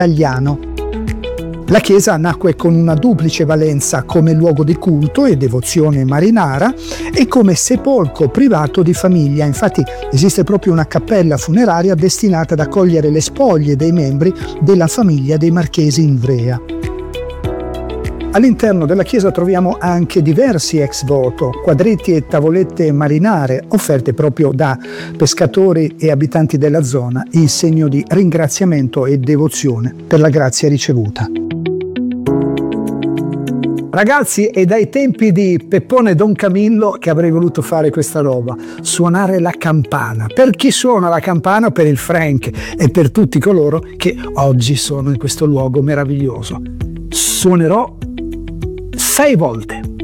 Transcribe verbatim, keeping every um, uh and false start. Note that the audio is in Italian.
italiano. La chiesa nacque con una duplice valenza come luogo di culto e devozione marinara e come sepolcro privato di famiglia. Infatti esiste proprio una cappella funeraria destinata ad accogliere le spoglie dei membri della famiglia dei Marchesi Ivrea. All'interno della chiesa troviamo anche diversi ex voto, quadretti e tavolette marinare offerte proprio da pescatori e abitanti della zona in segno di ringraziamento e devozione per la grazia ricevuta. Ragazzi, è dai tempi di Peppone Don Camillo che avrei voluto fare questa roba, suonare la campana. Per chi suona la campana? Per il Frank e per tutti coloro che oggi sono in questo luogo meraviglioso. Suonerò sei volte.